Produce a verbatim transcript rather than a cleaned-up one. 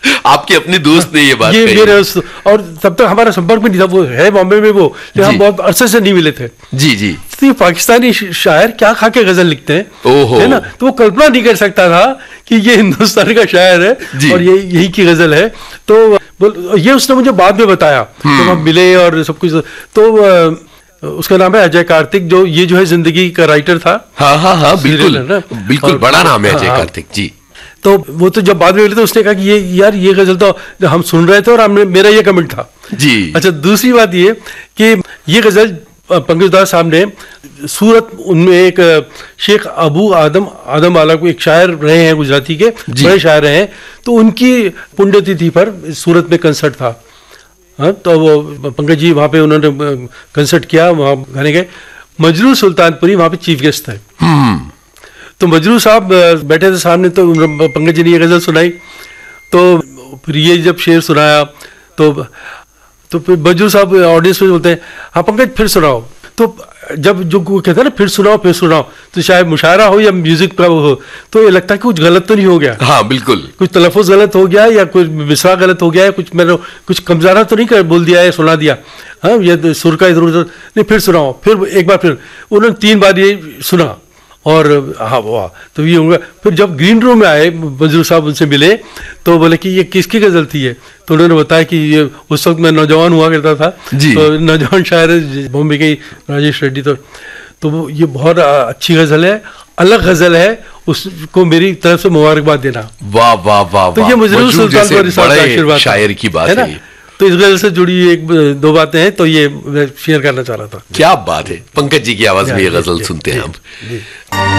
आपके अपने दोस्त ने ये बात ये कही। मेरे और तब तक हमारा संपर्क भी नहीं था, वो है बॉम्बे में, वो हम बहुत अरसे से नहीं मिले थे। जी जी। तो ये पाकिस्तानी शायर क्या खा के गजल लिखते हैं, ओहो, है ना, तो वो कल्पना नहीं कर सकता था कि ये हिंदुस्तान का शायर है और ये यही की गजल है। तो ये उसने मुझे बाद में बताया जब हम मिले और सब कुछ। तो उसका नाम है अजय कार्तिक, जो ये जो है जिंदगी का राइटर था। हाँ हाँ हाँ बिल्कुल बिल्कुल, बड़ा नाम है अजय कार्तिक जी। तो वो तो जब बाद में मिले तो उसने कहा कि ये यार ये गजल तो हम सुन रहे थे और हमने, मेरा ये कमेंट था जी। अच्छा, दूसरी बात ये कि ये गजल पंकज दास साहब ने सूरत, उनमें एक शेख अबू आदम आदम वाला को एक शायर रहे हैं गुजराती के, बड़े शायर रहे हैं, तो उनकी पुण्यतिथि पर सूरत में कंसर्ट था। हाँ, तो वो पंकज जी वहाँ पे उन्होंने कंसर्ट किया, वहाँ गाने गए। मजरू सुल्तानपुरी वहाँ पे चीफ गेस्ट थे। तो मजरू साहब बैठे थे सामने, तो पंकज जी ने ये गजल सुनाई। तो फिर ये जब शेर सुनाया तो तो फिर मजरू साहब ऑडियंस में बोलते हैं, हाँ पंकज फिर सुनाओ। तो जब जो कहते हैं ना फिर सुनाओ फिर सुनाओ, तो शायद मुशायरा हो या म्यूजिक का हो, तो ये लगता है कि कुछ गलत तो नहीं हो गया। हाँ बिल्कुल, कुछ तलफ़ुज़ गलत हो गया या कुछ मिसरा गलत हो गया है, कुछ मैंने कुछ कमज़ारा तो नहीं कर बोल दिया है, सुना दिया। हाँ, ये सुर का इधर उधर नहीं, फिर सुनाओ, फिर एक बार फिर उन्होंने तीन बार ये सुना और हाँ वाह, तो ये होगा। फिर जब ग्रीन रूम में आए मजरू साहब, उनसे मिले तो बोले कि ये किसकी गजल थी है, तो उन्होंने बताया कि ये उस वक्त मैं नौजवान हुआ करता था, तो नौजवान शायर बॉम्बे के राजेश रेड्डी, तो तो वो ये बहुत अच्छी गजल है, अलग गजल है, उसको मेरी तरफ से मुबारकबाद देना। वाह वाह वाह, तो ये मजरू सुल्तानपुरी साहब का आशीर्वाद शायर की बात है ना। तो इस गजल से जुड़ी एक दो बातें हैं, तो ये मैं शेयर करना चाह रहा था। क्या बात है, पंकज जी की आवाज में ये गजल सुनते हैं हम।